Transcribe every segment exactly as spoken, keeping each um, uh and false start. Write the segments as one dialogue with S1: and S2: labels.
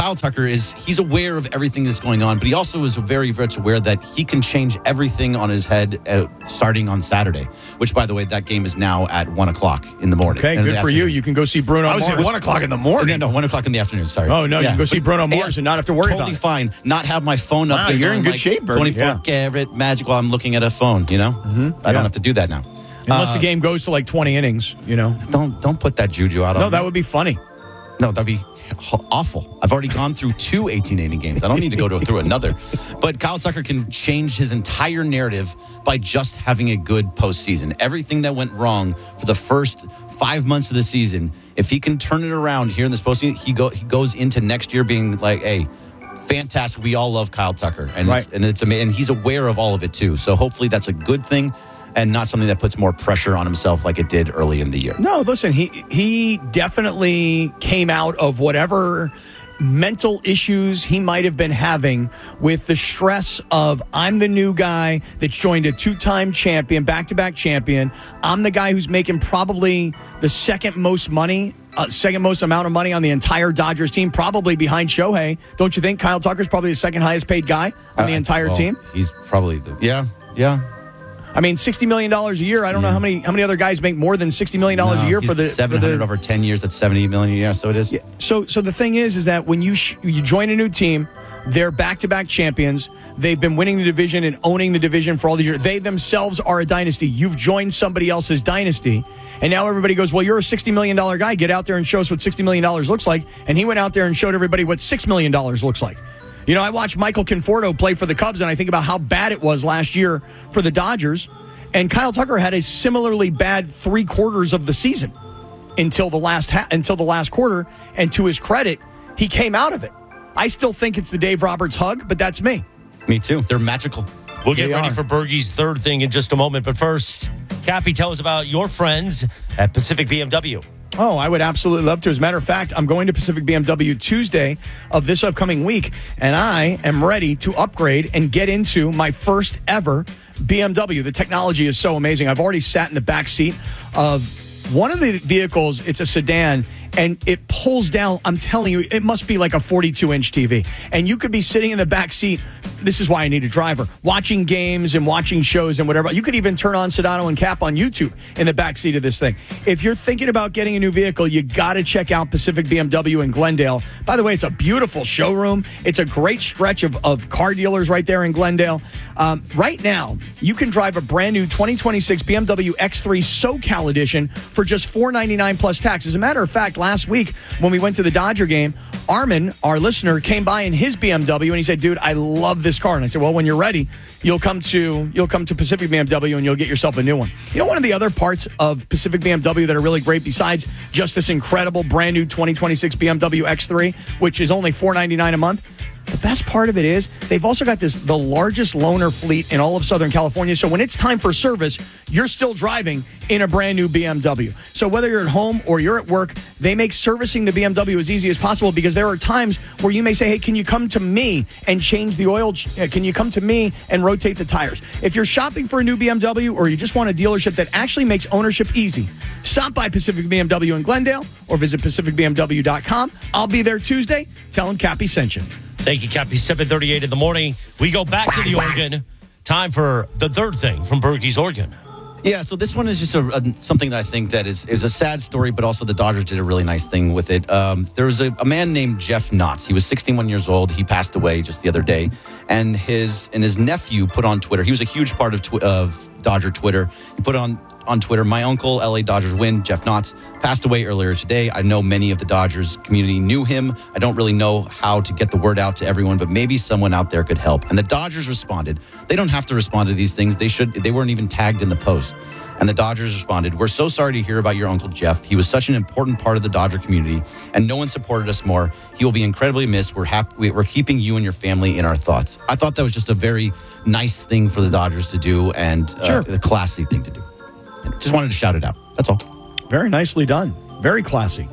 S1: Kyle Tucker is, he's aware of everything that's going on, but he also is very much aware that he can change everything on his head uh, starting on Saturday, which, by the way, that game is now at one o'clock in the morning.
S2: Okay, good for you. You can go see Bruno
S3: I was
S2: Mars.
S3: at one o'clock in the morning.
S1: No, no, one o'clock in the afternoon, sorry.
S2: Oh, no,
S1: yeah.
S2: you can go see
S1: But,
S2: Bruno Mars
S1: yeah,
S2: and not have to worry
S1: totally
S2: about it.
S1: fine. Not have my phone up
S3: Wow,
S1: there
S3: you're
S1: going
S3: in good
S1: like
S3: shape, Bertie.
S1: twenty-four
S2: Yeah.
S1: karat magic while I'm looking at a phone, you know? Mm-hmm. I
S2: Yeah.
S1: don't have to do that now.
S2: Unless
S1: Uh,
S2: the game goes to like twenty innings, you know.
S1: Don't don't put that juju out on
S2: No,
S1: me.
S2: that would be funny.
S1: No, that'd be h- awful. I've already gone through two eighteen-inning games. I don't need to go to, through another. But Kyle Tucker can change his entire narrative by just having a good postseason. Everything that went wrong for the first five months of the season, if he can turn it around here in this postseason, he, go, he goes into next year being like, hey, fantastic. We all love Kyle Tucker. And,
S2: Right.
S1: it's, and, it's, ama- and he's aware of all of it, too. So hopefully that's a good thing and not something that puts more pressure on himself like it did early in the year.
S2: No, listen, he he definitely came out of whatever mental issues he might have been having with the stress of, I'm the new guy that's joined a two-time champion, back-to-back champion. I'm the guy who's making probably the second most money, uh, second most amount of money on the entire Dodgers team, probably behind Shohei. Don't you think Kyle Tucker's probably the second highest paid guy on the
S1: Uh,
S2: entire
S1: well,
S2: team?
S1: He's probably the, yeah, yeah.
S2: I mean, sixty million dollars a year. I don't know how many how many other guys make more than sixty million dollars a year for the
S1: seven hundred
S2: for the,
S1: over ten years. That's seventy million a year. So it is.
S2: Yeah. So, so the thing is, is that when you sh- you join a new team, they're back-to-back champions. They've been winning the division and owning the division for all these years. They themselves are a dynasty. You've joined somebody else's dynasty, and now everybody goes, "Well, you're a sixty million dollar guy. Get out there and show us what sixty million dollars looks like." And he went out there and showed everybody what six million dollars looks like. You know, I watched Michael Conforto play for the Cubs, and I think about how bad it was last year for the Dodgers. And Kyle Tucker had a similarly bad three quarters of the season until the last ha- until the last quarter. And to his credit, he came out of it. I still think it's the Dave Roberts hug, but that's me.
S1: Me too. They're magical.
S4: We'll get
S2: They
S4: ready
S2: are.
S4: for Bergie's third thing in just a moment. But first, Cappy, tell us about your friends at Pacific B M W.
S2: Oh, I would absolutely love to. As a matter of fact, I'm going to Pacific B M W Tuesday of this upcoming week, and I am ready to upgrade and get into my first ever B M W. The technology is so amazing. I've already sat in the back seat of one of the vehicles. It's a sedan, and it pulls down. I'm telling you, it must be like a forty-two inch T V. And you could be sitting in the back seat. This is why I need a driver. Watching games and watching shows and whatever. You could even turn on Sedano and Cap on YouTube in the back seat of this thing. If you're thinking about getting a new vehicle, you got to check out Pacific B M W in Glendale. By the way, it's a beautiful showroom. It's a great stretch of, of car dealers right there in Glendale. Um, right now, you can drive a brand new twenty twenty-six B M W X three SoCal Edition for just four ninety-nine plus tax. As a matter of fact, last week when we went to the Dodger game, Armin, our listener, came by in his B M W and he said, "Dude, I love this car." And I said, "Well, when you're ready, you'll come to you'll come to Pacific B M W and you'll get yourself a new one." You know, one of the other parts of Pacific B M W that are really great, besides just this incredible brand new twenty twenty-six B M W X three, which is only four ninety-nine a month. The best part of it is they've also got this the largest loaner fleet in all of Southern California. So when it's time for service, you're still driving in a brand new B M W. So whether you're at home or you're at work, they make servicing the B M W as easy as possible, because there are times where you may say, "Hey, can you come to me and change the oil? Can you come to me and rotate the tires?" If you're shopping for a new B M W or you just want a dealership that actually makes ownership easy, stop by Pacific B M W in Glendale or visit pacific b m w dot com. I'll be there Tuesday. Tell them Cappy sent you.
S4: Thank you, Cappy. seven thirty-eight in the morning. We go back to the Oregon. Time for the third thing from Berkey's Oregon.
S1: Yeah, so this one is just a, a, something that I think that is, is a sad story, but also the Dodgers did a really nice thing with it. Um, there was a, a man named Jeff Knotts. He was sixty-one years old. He passed away just the other day. And his and his nephew put on Twitter. He was a huge part of, tw- of Dodger Twitter. He put on on Twitter, "My uncle, L A Dodgers win, Jeff Knotts, passed away earlier today. I know many of the Dodgers community knew him. I don't really know how to get the word out to everyone, but maybe someone out there could help." And the Dodgers responded. They don't have to respond to these things. They should. They weren't even tagged in the post. And the Dodgers responded, "We're so sorry to hear about your Uncle Jeff. He was such an important part of the Dodger community, and no one supported us more. He will be incredibly missed. We're happy. We're keeping you and your family in our thoughts." I thought that was just a very nice thing for the Dodgers to do, and uh,
S2: Sure.
S1: a classy thing to do. Just wanted to shout it out. That's all.
S2: Very nicely done. Very classy.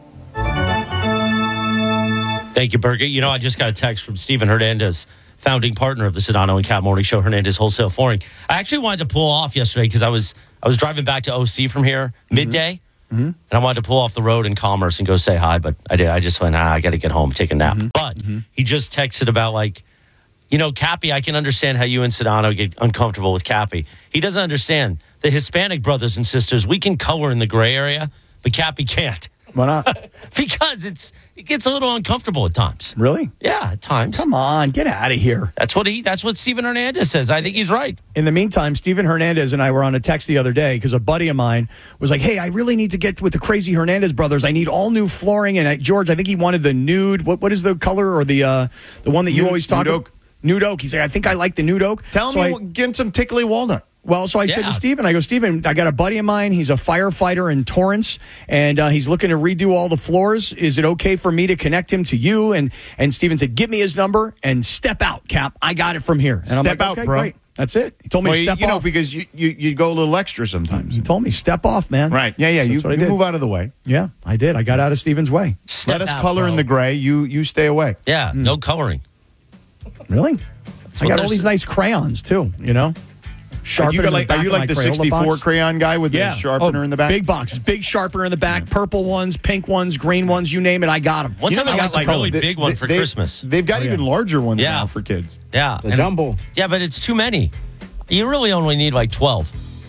S4: Thank you, Berkey. You know, I just got a text from Steven Hernandez, founding partner of the Sedano and Cap Morning Show, Hernandez Wholesale Flooring. I actually wanted to pull off yesterday because I was I was driving back to O C from here midday, mm-hmm. and I wanted to pull off the road in Commerce and go say hi, but I did. I just went, ah, I got to get home, take a nap. Mm-hmm. But mm-hmm. he just texted about like, you know, Cappy, I can understand how you and Sedano get uncomfortable with Cappy. He doesn't understand. The Hispanic brothers and sisters, we can color in the gray area, but Cappy can't.
S2: Why not?
S4: Because it's it gets a little uncomfortable at times.
S2: Really?
S4: Yeah, at times.
S2: Come on, get out of here.
S4: That's what he. That's what Steven Hernandez says. I think he's right.
S2: In the meantime, Steven Hernandez and I were on a text the other day because a buddy of mine was like, hey, I really need to get with the crazy Hernandez brothers. I need all new flooring. And I, George, I think he wanted the nude. What What is the color or the uh, the one that you
S3: nude,
S2: always talk
S3: nude
S2: about?
S3: oak.
S2: Nude oak. He's like, I think I like the nude oak.
S3: Tell
S2: so
S3: me,
S2: I,
S3: get some tickly walnut.
S2: Well, so I
S4: yeah.
S2: said to Steven, I go, Steven, I got a buddy of mine. He's a firefighter in Torrance, and uh, he's looking to redo all the floors. Is it okay for me to connect him to you? And and Steven said, give me his number and step out, Cap. I got it from here. And
S3: Step
S2: I'm like,
S3: out,
S2: okay,
S3: bro.
S2: Great. That's it. He told me
S3: Well,
S2: to
S3: you,
S2: step
S3: you know,
S2: off.
S3: because you, you, you go a little extra sometimes.
S2: He told me, step off, man.
S3: Right. Yeah, yeah.
S2: So
S3: you
S2: that's what I
S3: you
S2: did.
S3: move out of the way.
S2: Yeah, I did. I got out of Steven's way.
S4: Step
S3: Let us
S4: out,
S3: color
S4: bro.
S3: in the gray. You you stay away.
S4: Yeah, mm. no coloring.
S2: Really? I
S4: what
S2: got all
S4: there's-
S2: these nice crayons, too, you know?
S3: Are
S2: Sharpener
S3: you,
S2: in the
S3: like,
S2: back
S3: are you
S2: of my
S3: like the
S2: Crayola
S3: sixty-four
S2: box.
S3: crayon guy with
S2: Yeah.
S3: the sharpener
S2: Oh,
S3: in the back?
S2: Big box. Big sharpener in the back. Purple ones, pink ones, green ones, you name it, I got them.
S4: One
S3: You know
S4: time I
S3: they
S4: got
S3: got,
S4: like
S3: like,
S4: a really
S3: they-
S4: big one
S3: they-
S4: for
S3: they-
S4: Christmas.
S3: They've got
S2: Oh,
S3: even
S2: yeah.
S3: larger ones
S4: Yeah.
S3: now for kids.
S4: Yeah,
S5: The
S4: and-
S5: jumbo.
S4: Yeah, but it's too many. You really only need like twelve.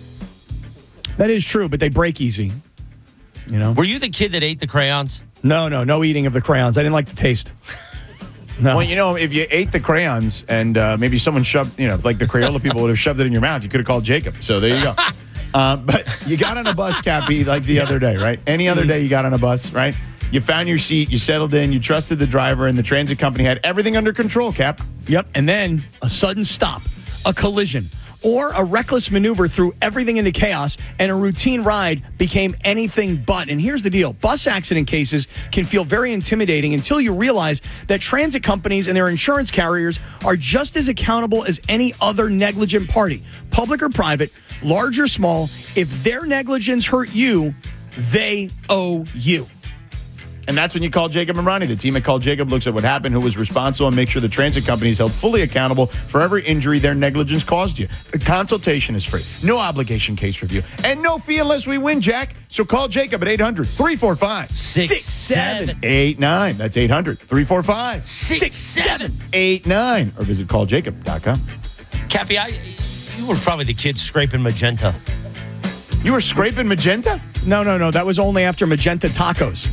S2: That is true, but they break easy. You know?
S4: Were you the kid that ate the crayons?
S2: No, no, no eating of the crayons. I didn't like the taste. No.
S3: Well, you know, if you ate the crayons and uh, maybe someone shoved, you know, like the Crayola people would have shoved it in your mouth, you could have called Jacob. So there you go. uh, but you got on a bus, Cappy, like the other day, right? Any other day you got on a bus, right? You found your seat, you settled in, you trusted the driver, and the transit company had everything under control, Cap.
S2: Yep. And then a sudden stop, a collision, or a reckless maneuver threw everything into chaos, and a routine ride became anything but. And here's the deal. Bus accident cases can feel very intimidating until you realize that transit companies and their insurance carriers are just as accountable as any other negligent party, public or private, large or small. If their negligence hurt you, they owe you.
S3: And that's when you call Jacob and Ronnie. The team at Call Jacob looks at what happened, who was responsible, and make sure the transit company is held fully accountable for every injury their negligence caused you. The consultation is free. No obligation case review. And no fee unless we win, Jack. So call Jacob at eight hundred, three four five,
S4: Six, seven.
S3: eight nine. That's eight hundred, three four five,
S4: Six, seven.
S3: eight nine. Or visit call jacob dot com.
S4: Cappy, I, you were probably the kid scraping magenta.
S3: You were scraping magenta?
S2: No, no, no. That was only after Magenta Tacos.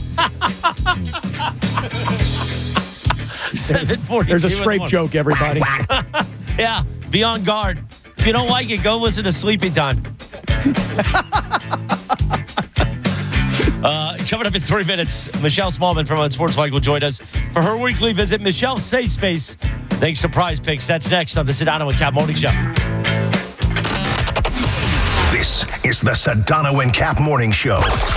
S4: seven forty-two
S2: There's a
S4: in the
S2: scrape
S4: morning.
S2: joke, everybody.
S4: Yeah, be on guard. If you don't like it, go listen to Sleepy Time. uh, coming up in three minutes, Michelle Smallman from Unsportsmike will join us for her weekly visit. Michelle, Space Space. Thanks to Prize Picks. That's next on the Sedano and Cap Morning Show.
S6: This is the Sedano and Cap Morning Show.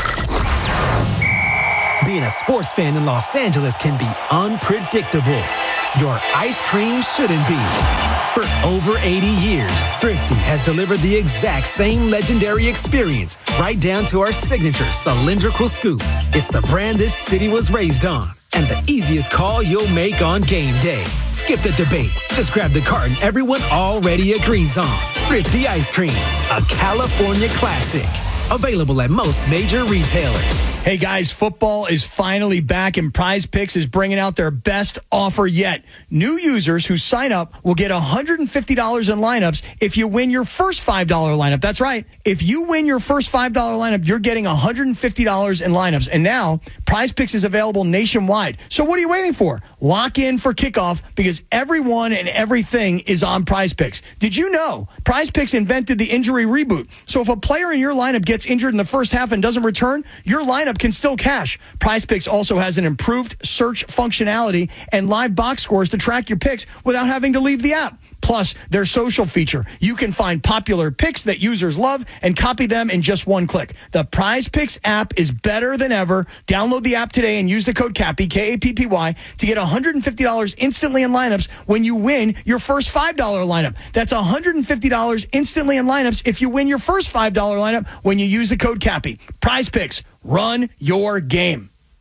S7: Being a sports fan in Los Angeles can be unpredictable. Your ice cream shouldn't be. For over eighty years, Thrifty has delivered the exact same legendary experience, right down to our signature cylindrical scoop. It's the brand this city was raised on, and the easiest call you'll make on game day. Skip the debate. Just grab the carton everyone already agrees on. Thrifty Ice Cream, a California classic. Available at most major retailers.
S2: Hey guys, football is finally back, and Prize Picks is bringing out their best offer yet. New users who sign up will get one hundred fifty dollars in lineups if you win your first five dollars lineup. That's right. If you win your first five dollars lineup, you're getting one hundred fifty dollars in lineups. And now, Prize Picks is available nationwide. So what are you waiting for? Lock in for kickoff, because everyone and everything is on Prize Picks. Did you know Prize Picks invented the injury reboot? So if a player in your lineup gets injured in the first half and doesn't return, your lineup can still cash. Prize Picks also has an improved search functionality and live box scores to track your picks without having to leave the app. Plus, their social feature. You can find popular picks that users love and copy them in just one click. The Prize Picks app is better than ever. Download the app today and use the code CAPPY, K A P P Y, to get one hundred fifty dollars instantly in lineups when you win your first five dollars lineup. That's one hundred fifty dollars instantly in lineups if you win your first five dollars lineup when you use the code CAPPY. Prize Picks. Run your game.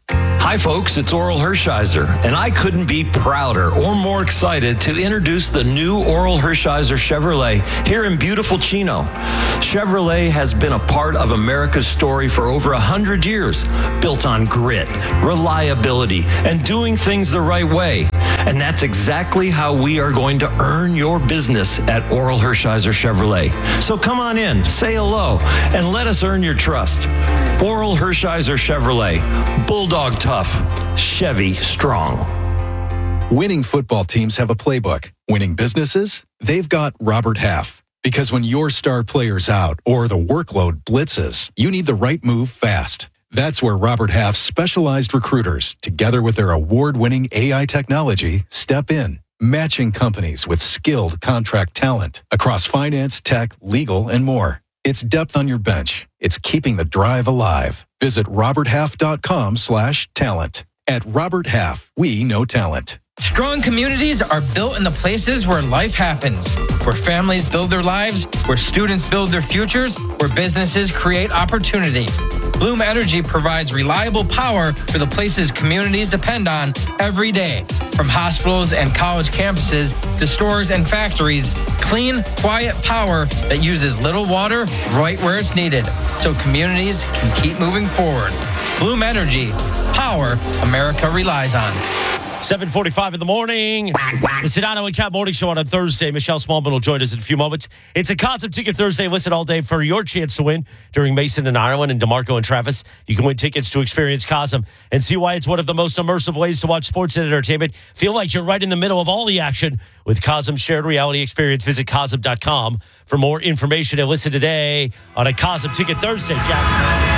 S5: Hi, folks, it's Oral Hershiser, and I couldn't be prouder or more excited to introduce the new Oral Hershiser Chevrolet here in beautiful Chino. Chevrolet has been a part of America's story for over one hundred years, built on grit, reliability, and doing things the right way. And that's exactly how we are going to earn your business at Oral Hershiser Chevrolet. So come on in, say hello, and let us earn your trust. Oral Hershiser Chevrolet, Bulldog tough, Chevy strong.
S8: Winning football teams have a playbook. Winning businesses? They've got Robert Half. Because when your star player's out or the workload blitzes, you need the right move fast. That's where Robert Half's specialized recruiters, together with their award-winning A I technology, step in, matching companies with skilled contract talent across finance, tech, legal, and more. It's depth on your bench. It's keeping the drive alive. Visit roberthalf.com slash talent. At Robert Half, we know talent.
S9: Strong communities are built in the places where life happens, where families build their lives, where students build their futures, where businesses create opportunity. Bloom Energy provides reliable power for the places communities depend on every day. From hospitals and college campuses to stores and factories, clean, quiet power that uses little water right where it's needed, so communities can keep moving forward. Bloom Energy, power America relies on.
S4: seven forty-five in the morning. The Sedano and Cap Morning Show on a Thursday. Michelle Smallman will join us in a few moments. It's a Cosm Ticket Thursday. Listen all day for your chance to win during Mason and Ireland and DeMarco and Travis. You can win tickets to experience Cosm and see why it's one of the most immersive ways to watch sports and entertainment. Feel like you're right in the middle of all the action with Cosm's shared reality experience. Visit Cosm dot com for more information and listen today on a Cosm Ticket Thursday, Jack.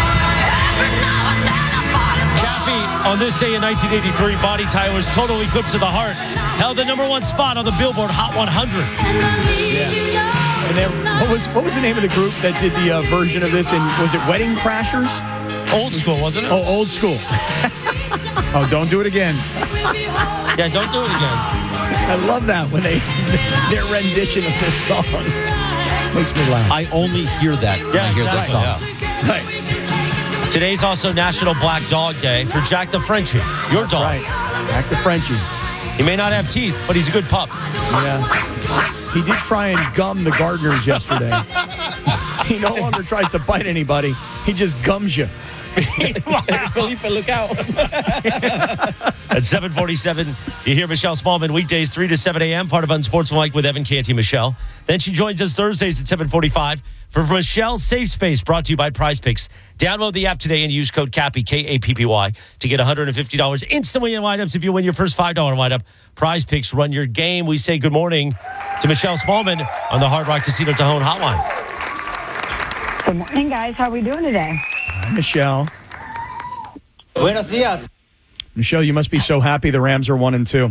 S4: On this day in nineteen eighty-three, Bonnie Tyler's Total Eclipse of the Heart held the number one spot on the Billboard Hot one hundred.
S2: Yeah. And then, what was what was the name of the group that did the uh, version of this? And was it Wedding Crashers?
S4: Old School, wasn't it?
S2: Oh, Old School.
S3: Oh, don't do it again.
S4: Yeah, don't do it again.
S2: I love that when they their rendition of this song makes me laugh.
S1: I only hear that when
S4: Yeah,
S1: I hear this
S4: exactly,
S1: song.
S4: yeah.
S2: Right.
S4: Today's also National Black Dog Day for Jack the Frenchie, your dog.
S2: Right. Back to Frenchie.
S4: He may not have teeth, but he's a good pup.
S2: Yeah. He did try and gum the gardeners yesterday. He no longer tries to bite anybody. He just gums you.
S1: Felipe, look out.
S4: At seven forty-seven, you hear Michelle Smallman weekdays three to seven a.m., part of Unsportsmanlike with Evan Canty Michelle. Then she joins us Thursdays at seven forty-five for Michelle's Safe Space, brought to you by Prize Picks. Download the app today and use code CAPPY, K A P P Y, to get one hundred fifty dollars instantly in lineups if you win your first five dollars lineup. Prize Picks, run your game. We say good morning to Michelle Smallman on the Hard Rock Casino Tejon hotline.
S10: Good morning, guys. How are we doing today?
S2: Hi, Michelle.
S11: Buenos dias.
S2: Michelle, you must be so happy the Rams are one and two.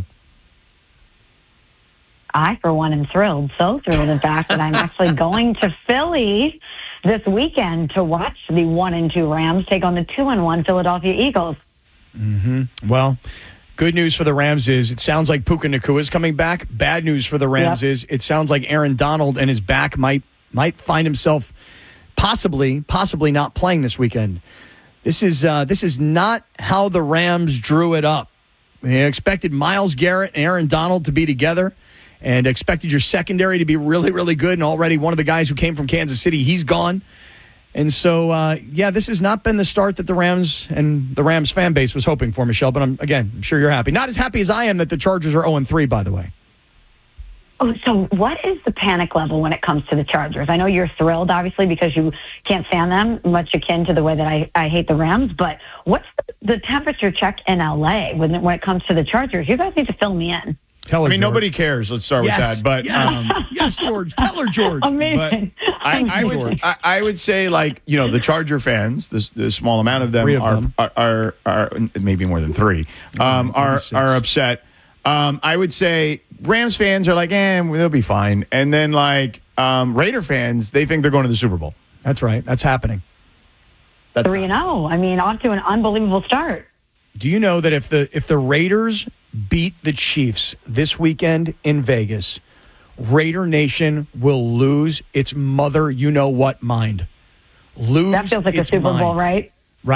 S10: I, for one, am thrilled. So thrilled, in fact, that I'm actually going to Philly this weekend to watch the one and two Rams take on the two and one Philadelphia Eagles.
S2: Mm-hmm. Well, good news for the Rams is it sounds like Puka Nacua is coming back. Bad news for the Rams yep. is it sounds like Aaron Donald and his back might might find himself possibly possibly not playing this weekend. This is uh, this is not how the Rams drew it up. They expected Myles Garrett and Aaron Donald to be together and expected your secondary to be really, really good. And already one of the guys who came from Kansas City, he's gone. And so, uh, yeah, this has not been the start that the Rams and the Rams fan base was hoping for, Michelle. But, I'm, again, I'm sure you're happy. Not as happy as I am that the Chargers are oh and three, by the way.
S10: Oh, so what is the panic level when it comes to the Chargers? I know you're thrilled, obviously, because you can't stand them, much akin to the way that I, I hate the Rams. But what's the temperature check in L A when, when it comes to the Chargers? You guys need to fill me in.
S3: Tell her, I mean, George. Nobody cares. Let's start
S2: yes,
S3: with that. But
S2: yes,
S3: um,
S2: yes, George. Tell her, George.
S10: Amazing.
S3: I, I, would, I, I would say, like, you know, the Charger fans, the, the small amount of them,
S2: of
S3: are,
S2: them.
S3: Are, are, are maybe more than three, um, are are upset. Um, I would say Rams fans are like, eh, they'll be fine. And then, like, um, Raider fans, they think they're going to the Super Bowl.
S2: That's right. That's happening. That's
S10: three and oh. I mean, off to an unbelievable start.
S2: Do you know that if the if the Raiders beat the Chiefs this weekend in Vegas, Raider Nation will lose its mother you know what mind. Lose
S10: That feels like a
S2: its
S10: Super
S2: mind.
S10: Bowl, right?
S2: Right.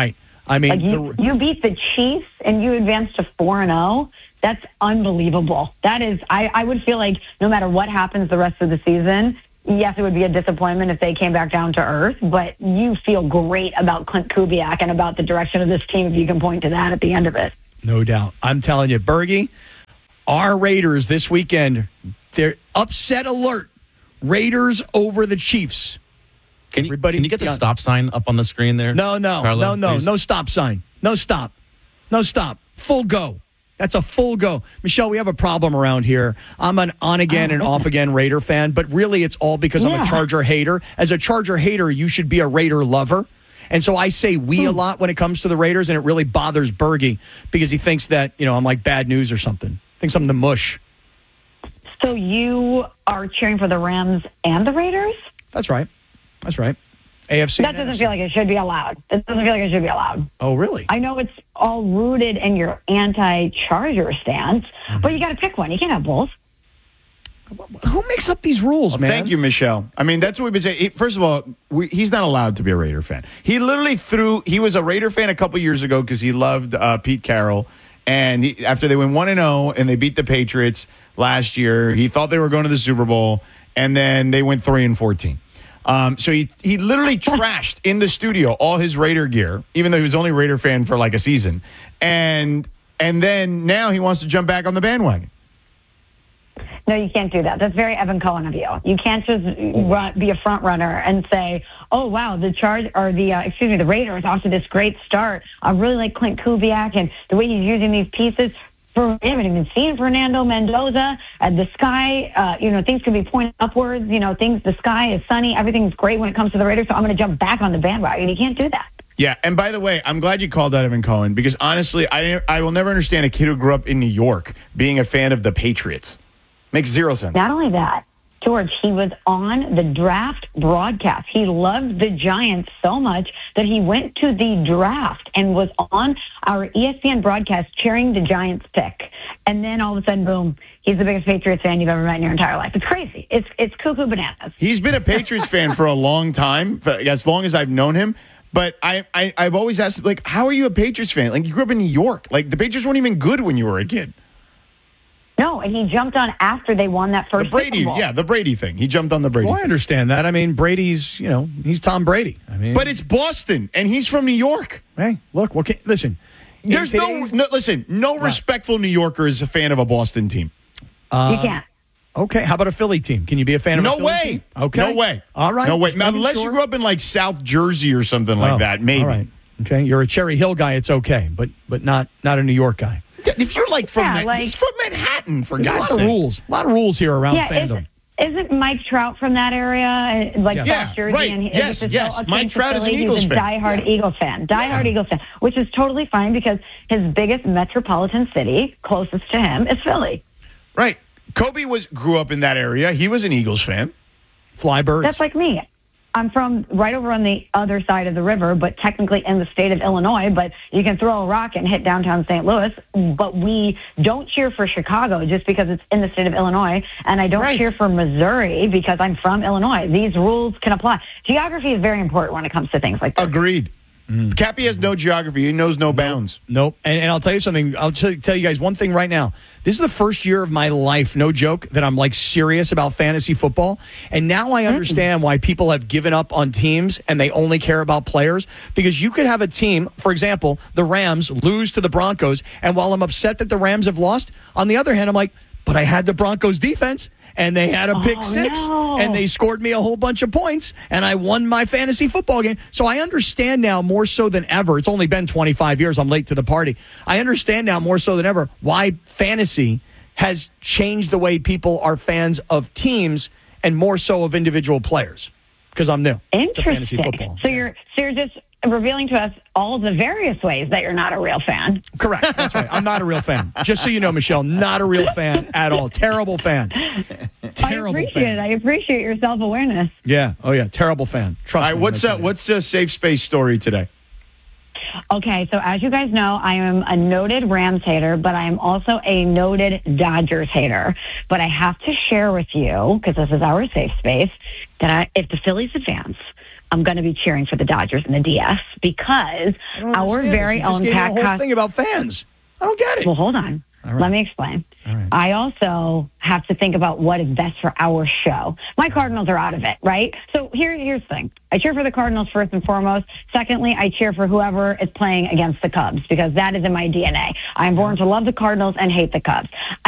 S2: I mean,
S10: like you,
S2: the,
S10: you beat the Chiefs and you advanced to four and zero. That's unbelievable. That is, I, I would feel like no matter what happens the rest of the season, yes, it would be a disappointment if they came back down to earth, but you feel great about Clint Kubiak and about the direction of this team if you can point to that at the end of it.
S2: no doubt. I'm telling you, Bergie, our Raiders this weekend, they're upset alert. Raiders over the Chiefs.
S1: Can you,
S2: Everybody,
S1: can you get the
S2: yeah.
S1: stop sign up on the screen there?
S2: No, no,
S1: Carlo,
S2: no, no,
S1: please?
S2: no stop sign. No stop. No stop. Full go. That's a full go. Michelle, we have a problem around here. I'm an on again and off again Raider fan, but really it's all because I'm
S10: Yeah.
S2: a Charger hater. As a Charger hater, you should be a Raider lover. And so I say we a lot when it comes to the Raiders, and it really bothers Bergie because he thinks that, you know, I'm like bad news or something. Thinks I'm the mush.
S10: So you are cheering for the Rams and the Raiders?
S2: That's right. That's right. A F C.
S10: That doesn't feel like it should be allowed. It doesn't feel like it should be allowed.
S2: Oh, really?
S10: I know it's all rooted in your anti-Charger stance,
S2: Mm-hmm.
S10: but you got to pick one. You can't have both.
S2: Who makes up these rules,
S3: Well,
S2: man?
S3: thank you, Michelle. I mean, that's what we've been saying. He- First of all, we, he's not allowed to be a Raider fan. He literally threw. He was a Raider fan a couple years ago because he loved uh, Pete Carroll. And he, after they went one and zero and they beat the Patriots last year, he thought they were going to the Super Bowl, and then they went three and fourteen. Um, so he he literally trashed in the studio all his Raider gear, even though he was only a Raider fan for like a season. And and then now he wants to jump back on the bandwagon.
S10: No, you can't do that. That's very Evan Cohen of you. You can't just run, be a front runner and say, "Oh wow, the charge or the uh, excuse me, the Raiders off to this great start. I really like Clint Kubiak and the way he's using these pieces." For, we haven't even seen Fernando Mendoza. Uh, the sky, uh, you know, things can be pointed upwards. You know, things. The sky is sunny. Everything's great when it comes to the Raiders. So I'm going to jump back on the bandwagon. You can't do that.
S3: Yeah, and by the way, I'm glad you called out Evan Cohen because honestly, I I will never understand a kid who grew up in New York being a fan of the Patriots. Makes zero sense.
S10: Not only that, George, he was on the draft broadcast. He loved the Giants so much that he went to the draft and was on our E S P N broadcast cheering the Giants pick. And then all of a sudden, boom, he's the biggest Patriots fan you've ever met in your entire life. It's crazy. It's it's cuckoo bananas.
S3: He's been a Patriots fan for a long time, for as long as I've known him. But I, I, I've always asked, like, how are you a Patriots fan? Like, you grew up in New York. Like, the Patriots weren't even good when you were a kid.
S10: No, and he jumped on after they won that first
S3: The Brady,
S10: Super Bowl.
S3: yeah, the Brady thing. He jumped on the Brady
S2: Well, I
S3: thing.
S2: understand that. I mean, Brady's, you know, he's Tom Brady. I mean,
S3: But it's Boston, and he's from New York.
S2: hey, look, well, okay, listen. in
S3: There's no,
S2: today's-
S3: no, listen, no respectful New Yorker is a fan of a Boston team.
S10: you can't.
S2: Okay, how about a Philly team? Can you be a fan of
S3: No
S2: a Philly
S3: way.
S2: team? Okay.
S3: No way.
S2: All right.
S3: No way.
S2: Just making
S3: Unless you
S2: sure.
S3: grew up in, like, South Jersey or something like
S2: Oh,
S3: that, maybe.
S2: All right. Okay, you're a Cherry Hill guy, it's okay, but but not not a New York guy.
S3: If you're, like, from,
S10: Yeah,
S3: that,
S10: like-
S3: he's from Manhattan, for
S2: There's a
S3: God's
S2: lot of
S3: sake.
S2: rules. A lot of rules here around
S10: Yeah,
S2: fandom.
S10: isn't, isn't Mike Trout from that area? uh, Like
S2: Yeah.
S10: South
S3: Yeah,
S10: Jersey?
S3: right.
S10: And he,
S3: Yes,
S10: this is
S3: yes.
S10: so akin
S3: Mike
S10: to
S3: Trout is an
S10: Philly.
S3: Eagles
S10: He's a
S3: fan.
S10: diehard Eagles fan. Diehard Eagles fan, which is totally fine because his biggest metropolitan city closest to him is Philly.
S3: Right. Kobe was grew up in that area. He was an Eagles fan.
S2: Flybirds.
S10: That's like me. I'm from right over on the other side of the river, but technically in the state of Illinois. But you can throw a rock and hit downtown Saint Louis. But we don't cheer for Chicago just because it's in the state of Illinois. And I don't
S3: Right.
S10: cheer for Missouri because I'm from Illinois. These rules can apply. Geography is very important when it comes to things like this.
S3: Agreed. Cappy has no geography. He knows no bounds.
S2: Nope. And, and I'll tell you something. I'll t- tell you guys one thing right now. This is the first year of my life, no joke, that I'm like serious about fantasy football. And now I understand why people have given up on teams and they only care about players. Because you could have a team, for example, the Rams lose to the Broncos. And while I'm upset that the Rams have lost, on the other hand, I'm like, but I had the Broncos defense and they had a pick
S10: Oh,
S2: six
S10: no.
S2: and they scored me a whole bunch of points and I won my fantasy football game. So I understand now more so than ever. It's only been twenty-five years. I'm late to the party. I understand now more so than ever why fantasy has changed the way people are fans of teams and more so of individual players because I'm new to fantasy
S10: Interesting.
S2: football.
S10: So you're so you're just revealing to us all the various ways that you're not a real fan.
S2: Correct. That's right. I'm not a real fan. Just so you know, Michelle, not a real fan at all. Terrible fan. Terrible
S10: I appreciate
S2: fan.
S10: it. I appreciate your self-awareness.
S2: Yeah. Oh, yeah. Terrible fan. Trust
S3: All right,
S2: me.
S3: what's
S2: when I
S3: uh,
S2: tell you.
S3: what's the safe space story today?
S10: Okay, so as you guys know, I am a noted Rams hater, but I am also a noted Dodgers hater. But I have to share with you, because this is our safe space, that I, if the Phillies advance, I'm going to be cheering for the Dodgers in the D F because
S2: I don't
S10: our
S2: understand
S10: very
S2: this. You just
S10: own
S2: gave me
S10: Pat
S2: a whole
S10: Costa.
S2: thing about fans. I don't get it.
S10: Well, hold on.
S2: All right.
S10: Let me explain.
S2: All right.
S10: I also have to think about what is best for our show. My Cardinals are out of it, right? So here, here's the thing. I cheer for the Cardinals first and foremost. Secondly, I cheer for whoever is playing against the Cubs because that is in my D N A. I'm born to love the Cardinals and hate the Cubs.